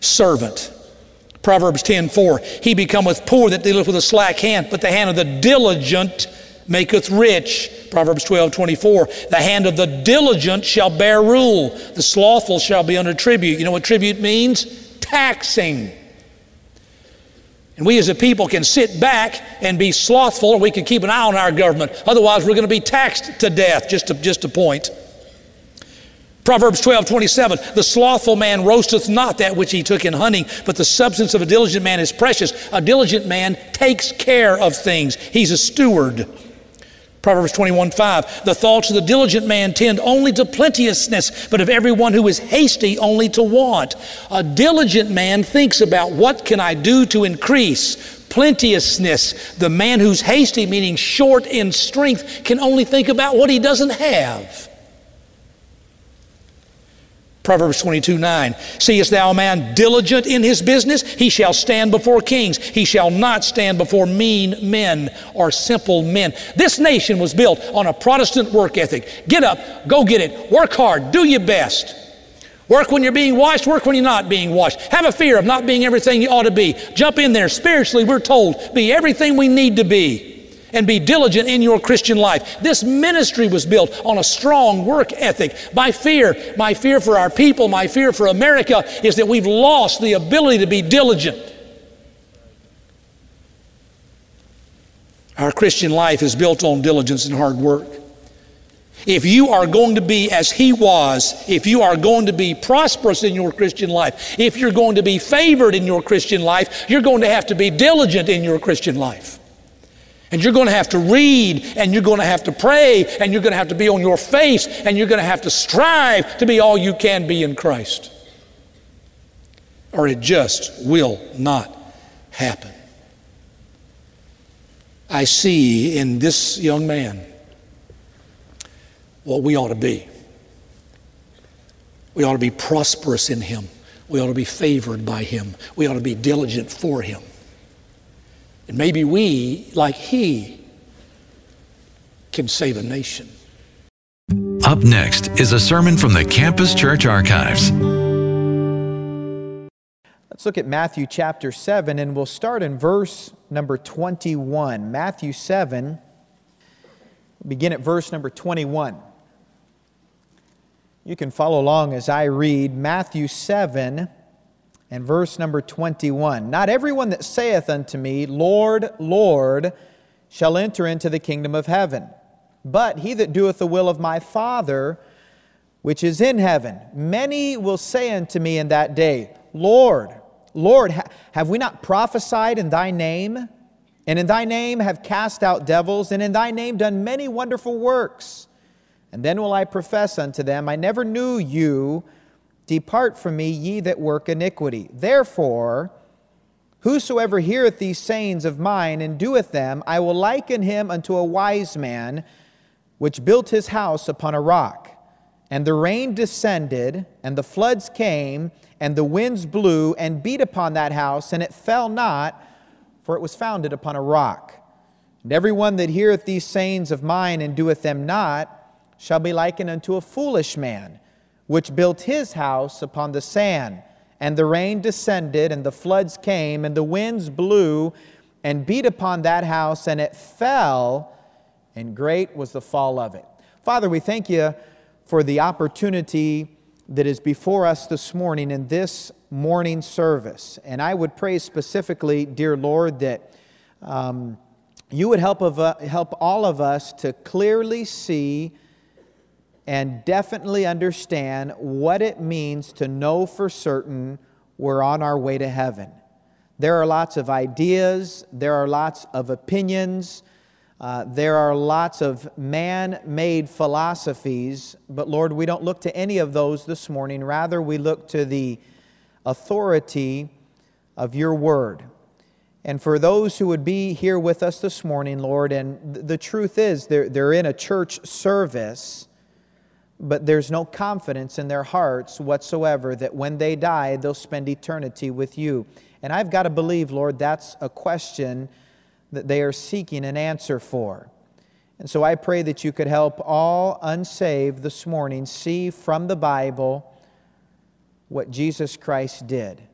servant. Proverbs 10:4, he becometh poor that dealeth with a slack hand, but the hand of the diligent maketh rich. Proverbs 12:24, the hand of the diligent shall bear rule. The slothful shall be under tribute. You know what tribute means? Taxing. And we as a people can sit back and be slothful, or we can keep an eye on our government. Otherwise, we're going to be taxed to death, just a point. Proverbs 12:27, the slothful man roasteth not that which he took in hunting, but the substance of a diligent man is precious. A diligent man takes care of things. He's a steward. Proverbs 21:5, the thoughts of the diligent man tend only to plenteousness, but of everyone who is hasty only to want. A diligent man thinks about what can I do to increase plenteousness. The man who's hasty, meaning short in strength, can only think about what he doesn't have. Proverbs 22:9, seest thou a man diligent in his business? He shall stand before kings. He shall not stand before mean men or simple men. This nation was built on a Protestant work ethic. Get up, go get it, work hard, do your best. Work when you're being washed, work when you're not being washed. Have a fear of not being everything you ought to be. Jump in there. Spiritually, we're told, be everything we need to be. And be diligent in your Christian life. This ministry was built on a strong work ethic. My fear for our people, my fear for America is that we've lost the ability to be diligent. Our Christian life is built on diligence and hard work. If you are going to be as he was, if you are going to be prosperous in your Christian life, if you're going to be favored in your Christian life, you're going to have to be diligent in your Christian life. And you're going to have to read, and you're going to have to pray, and you're going to have to be on your face, and you're going to have to strive to be all you can be in Christ. Or it just will not happen. I see in this young man what we ought to be. We ought to be prosperous in him. We ought to be favored by him. We ought to be diligent for him. And maybe we, like he, can save a nation. Up next is a sermon from the Campus Church Archives. Let's look at Matthew chapter 7, and we'll start in verse number 21. Matthew 7, begin at verse number 21. You can follow along as I read Matthew 7 and verse number 21. Not everyone that saith unto me, Lord, Lord, shall enter into the kingdom of heaven, but he that doeth the will of my Father which is in heaven. Many will say unto me in that day, Lord, Lord, have we not prophesied in thy name? And in thy name have cast out devils, and in thy name done many wonderful works? And then will I profess unto them, I never knew you. Depart from me, ye that work iniquity. Therefore, whosoever heareth these sayings of mine and doeth them, I will liken him unto a wise man, which built his house upon a rock. And the rain descended, and the floods came, and the winds blew, and beat upon that house, and it fell not, for it was founded upon a rock. And every one that heareth these sayings of mine and doeth them not, shall be likened unto a foolish man, which built his house upon the sand. And the rain descended, and the floods came, and the winds blew, and beat upon that house, and it fell, and great was the fall of it. Father, we thank you for the opportunity that is before us this morning in this morning service. And I would pray specifically, dear Lord, that you would help all of us to clearly see and definitely understand what it means to know for certain we're on our way to heaven. There are lots of ideas, there are lots of opinions, there are lots of man-made philosophies, but Lord, we don't look to any of those this morning. Rather, we look to the authority of your word. And for those who would be here with us this morning, Lord, and the truth is they're in a church service, but there's no confidence in their hearts whatsoever that when they die, they'll spend eternity with you. And I've got to believe, Lord, that's a question that they are seeking an answer for. And so I pray that you could help all unsaved this morning see from the Bible what Jesus Christ did.